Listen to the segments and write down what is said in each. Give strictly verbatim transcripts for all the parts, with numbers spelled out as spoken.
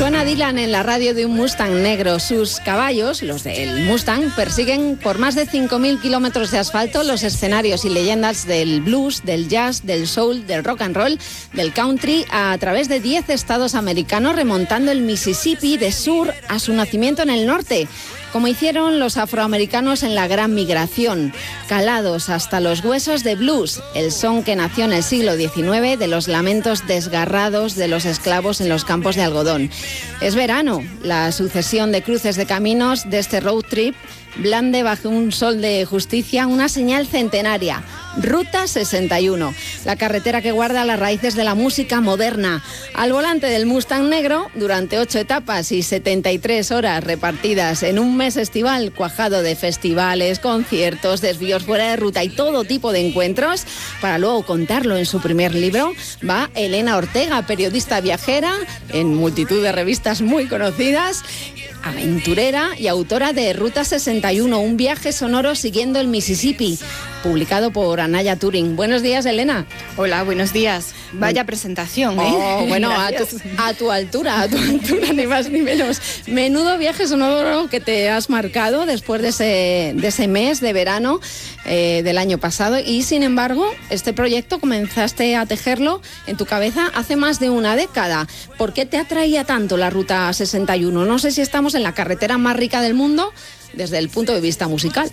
Suena Dylan en la radio de un Mustang negro. Sus caballos, los del Mustang, persiguen por más de cinco mil kilómetros de asfalto los escenarios y leyendas del blues, del jazz, del soul, del rock and roll, del country, a través de diez estados americanos, remontando el Mississippi de sur a su nacimiento en el norte, como hicieron los afroamericanos en la Gran Migración, calados hasta los huesos de blues, el son que nació en el siglo diecinueve de los lamentos desgarrados de los esclavos en los campos de algodón. Es verano, la sucesión de cruces de caminos de este road trip blande bajo un sol de justicia una señal centenaria. Ruta sesenta y uno, la carretera que guarda las raíces de la música moderna. Al volante del Mustang negro, durante ocho etapas y setenta y tres horas repartidas en un mes estival cuajado de festivales, conciertos, desvíos fuera de ruta y todo tipo de encuentros, para luego contarlo en su primer libro, va Elena Ortega, periodista viajera en multitud de revistas muy conocidas, aventurera y autora de Ruta sesenta y uno, un viaje sonoro siguiendo el Mississippi, publicado por Anaya Turing. Buenos días, Elena. Hola, buenos días. Vaya presentación, ¿eh? Oh, bueno, a tu, a tu altura, a tu altura, ni más ni menos. Menudo viaje sonoro que te has marcado después de ese, de ese mes de verano eh, del año pasado. Y, sin embargo, este proyecto comenzaste a tejerlo en tu cabeza hace más de una década. ¿Por qué te atraía tanto la Ruta sesenta y uno? No sé si estamos en la carretera más rica del mundo desde el punto de vista musical.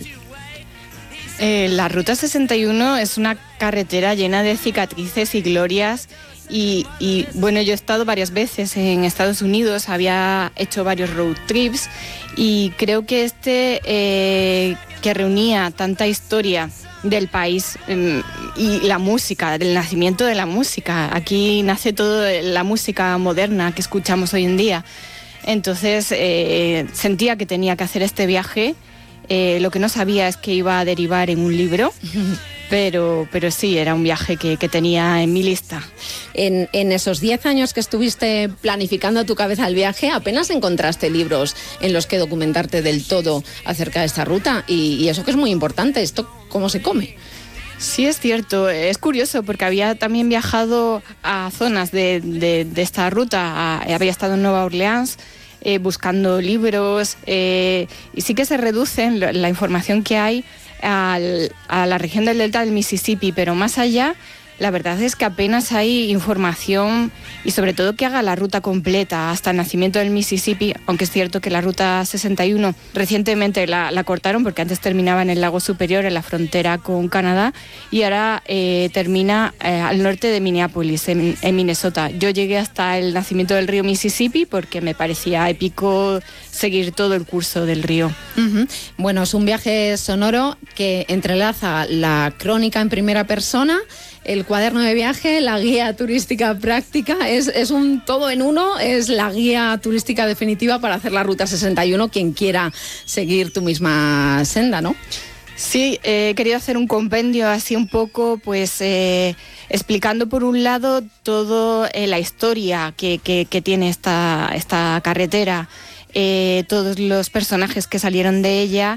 Eh, la Ruta sesenta y uno es una carretera llena de cicatrices y glorias y, y bueno, yo he estado varias veces en Estados Unidos, había hecho varios road trips y creo que este eh, que reunía tanta historia del país eh, y la música, del nacimiento de la música. Aquí nace toda la música moderna que escuchamos hoy en día. Entonces eh, sentía que tenía que hacer este viaje. Eh, lo que no sabía es que iba a derivar en un libro, pero, pero sí, era un viaje que, que tenía en mi lista. En, en esos diez años que estuviste planificando tu cabeza el viaje, apenas encontraste libros en los que documentarte del todo acerca de esta ruta, y, y eso que es muy importante, esto cómo se come. Sí, es cierto, es curioso porque había también viajado a zonas de, de, de esta ruta, a, había estado en Nueva Orleans, Eh, buscando libros eh, y sí que se reduce la información que hay al, a la región del delta del Mississippi, pero más allá la verdad es que apenas hay información y sobre todo que haga la ruta completa hasta el nacimiento del Mississippi, aunque es cierto que la Ruta sesenta y uno recientemente la, la cortaron porque antes terminaba en el lago Superior, en la frontera con Canadá, y ahora eh, termina eh, al norte de Minneapolis, en, en Minnesota. Yo llegué hasta el nacimiento del río Mississippi porque me parecía épico seguir todo el curso del río. Uh-huh. Bueno, es un viaje sonoro que entrelaza la crónica en primera persona, el cuaderno de viaje, la guía turística práctica, es, es un todo en uno, es la guía turística definitiva para hacer la Ruta sesenta y uno, quien quiera seguir tu misma senda, ¿no? Sí, eh, he querido hacer un compendio así un poco, pues eh, explicando por un lado toda eh, la historia que, que, que tiene esta, esta carretera, eh, todos los personajes que salieron de ella,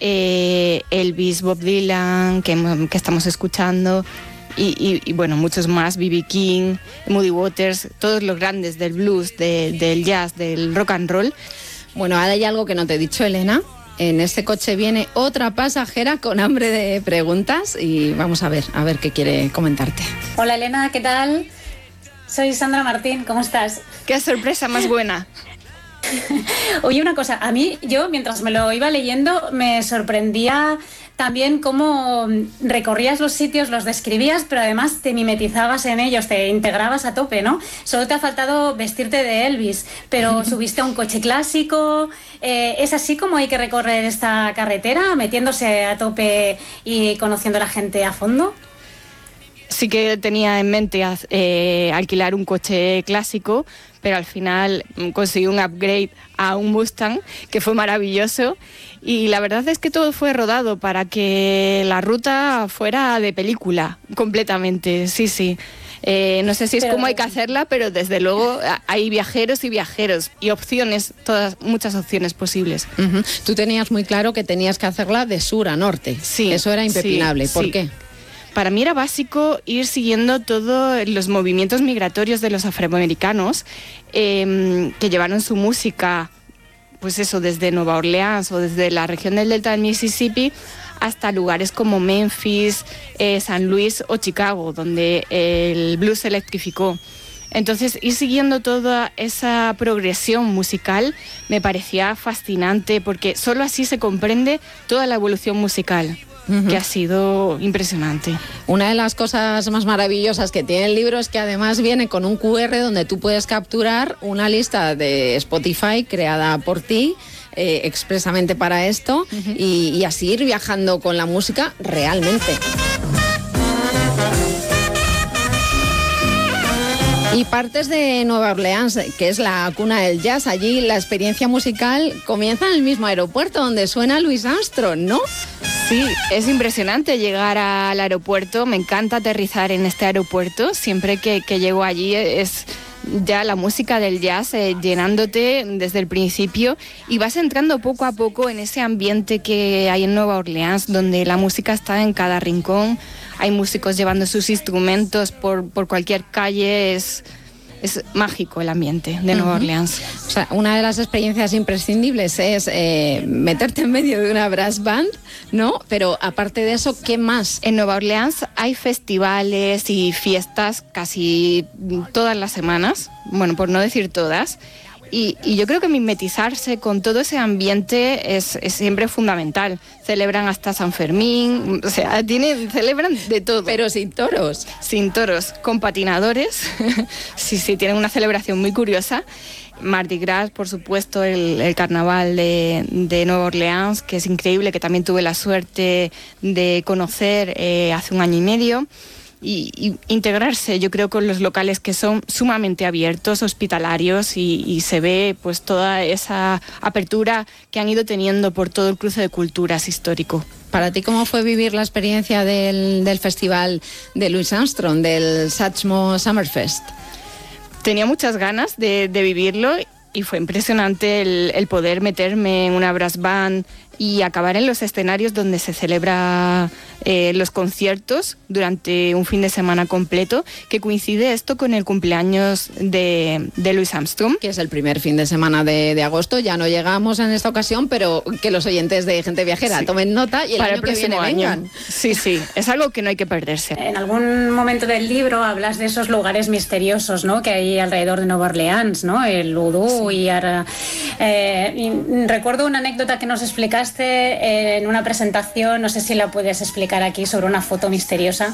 eh, Elvis, Bob Dylan, que, que estamos escuchando, Y, y, y bueno, muchos más, B B King, Muddy Waters, todos los grandes del blues, de, del jazz, del rock and roll. Bueno, ahora hay algo que no te he dicho, Elena. En este coche viene otra pasajera con hambre de preguntas y vamos a ver, a ver qué quiere comentarte. Hola, Elena, ¿qué tal? Soy Sandra Martín, ¿cómo estás? ¡Qué sorpresa más buena! Oye, una cosa, a mí, yo mientras me lo iba leyendo, me sorprendía también cómo recorrías los sitios, los describías, pero además te mimetizabas en ellos, te integrabas a tope, ¿no? Solo te ha faltado vestirte de Elvis, pero subiste a un coche clásico. Eh, ¿Es así como hay que recorrer esta carretera, metiéndose a tope y conociendo a la gente a fondo? Sí que tenía en mente eh, alquilar un coche clásico, pero al final conseguí un upgrade a un Mustang, que fue maravilloso, y la verdad es que todo fue rodado para que la ruta fuera de película, completamente, sí, sí. Eh, no sé si es pero... cómo hay que hacerla, pero desde luego hay viajeros y viajeros y opciones, todas, muchas opciones posibles. Uh-huh. Tú tenías muy claro que tenías que hacerla de sur a norte. Sí. Eso era impepinable. Sí, ¿Por sí. qué? para mí era básico ir siguiendo todos los movimientos migratorios de los afroamericanos eh, que llevaron su música, pues eso, desde Nueva Orleans o desde la región del delta del Mississippi hasta lugares como Memphis, eh, San Luis o Chicago, donde el blues se electrificó. Entonces, ir siguiendo toda esa progresión musical me parecía fascinante, porque solo así se comprende toda la evolución musical, uh-huh. que ha sido impresionante. Una de las cosas más maravillosas que tiene el libro es que además viene con un cu erre donde tú puedes capturar una lista de Spotify creada por ti, eh, expresamente para esto, uh-huh. y, y así ir viajando con la música realmente. Y partes de Nueva Orleans, que es la cuna del jazz. Allí la experiencia musical comienza en el mismo aeropuerto donde suena Louis Armstrong, ¿no? Sí, es impresionante llegar al aeropuerto. Me encanta aterrizar en este aeropuerto. Siempre que, que llego allí es ya la música del jazz eh, llenándote desde el principio, y vas entrando poco a poco en ese ambiente que hay en Nueva Orleans, donde la música está en cada rincón. Hay músicos llevando sus instrumentos por, por cualquier calle. Es, es mágico el ambiente de Nueva uh-huh. Orleans. O sea, una de las experiencias imprescindibles es eh, meterte en medio de una brass band, ¿no? Pero aparte de eso, ¿qué más? En Nueva Orleans hay festivales y fiestas casi todas las semanas, bueno, por no decir todas. Y, y yo creo que mimetizarse con todo ese ambiente es, es siempre fundamental. Celebran hasta San Fermín, o sea, tienen, celebran de todo. Pero sin toros. Sin toros, con patinadores. Sí, sí, tienen una celebración muy curiosa. Mardi Gras, por supuesto, el, el carnaval de, de Nueva Orleans, que es increíble, que también tuve la suerte de conocer eh, hace un año y medio. Y, y integrarse, yo creo, con los locales que son sumamente abiertos, hospitalarios, y, y se ve pues toda esa apertura que han ido teniendo por todo el cruce de culturas histórico. Para ti, ¿cómo fue vivir la experiencia del, del festival de Louis Armstrong, del Satchmo Summerfest? Tenía muchas ganas de, de vivirlo, y fue impresionante el, el poder meterme en una brass band y acabar en los escenarios donde se celebra eh, los conciertos durante un fin de semana completo, que coincide esto con el cumpleaños de, de Louis Armstrong. Que es el primer fin de semana de, de agosto. Ya no llegamos en esta ocasión, pero que los oyentes de Gente Viajera sí. tomen nota y el Para año el que viene año. vengan. Sí, sí, es algo que no hay que perderse. En algún momento del libro hablas de esos lugares misteriosos, ¿no?, que hay alrededor de Nueva Orleans, ¿no? El vudú sí. y, ahora, eh, y recuerdo una anécdota que nos explicaste en una presentación, no sé si la puedes explicar aquí, sobre una foto misteriosa.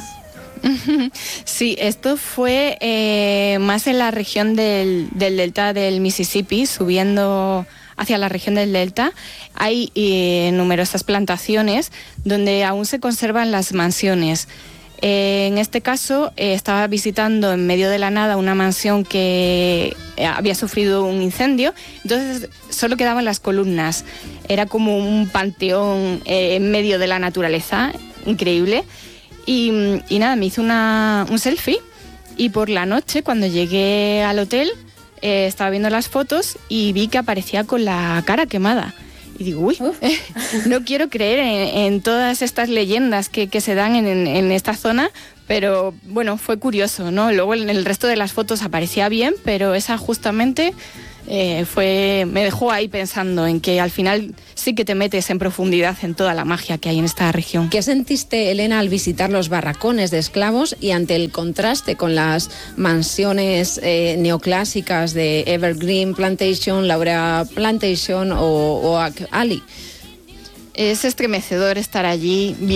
Sí, esto fue eh, más en la región del, del delta del Mississippi, subiendo hacia la región del delta. Hay eh, numerosas plantaciones donde aún se conservan las mansiones. Eh, en este caso eh, estaba visitando en medio de la nada una mansión que eh, había sufrido un incendio, entonces solo quedaban las columnas. Era como un panteón eh, en medio de la naturaleza, increíble. Y, y nada, me hice una, un selfie, y por la noche, cuando llegué al hotel, eh, estaba viendo las fotos y vi que aparecía con la cara quemada. Y digo, uy, eh, no quiero creer en, en todas estas leyendas que, que se dan en, en, en esta zona, pero bueno, fue curioso, ¿no? Luego en el resto de las fotos aparecía bien, pero esa justamente eh, fue, me dejó ahí pensando en que al final sí que te metes en profundidad en toda la magia que hay en esta región. ¿Qué sentiste, Elena, al visitar los barracones de esclavos y ante el contraste con las mansiones eh, neoclásicas de Evergreen Plantation, Laura Plantation o Oak Alley? Es estremecedor estar allí.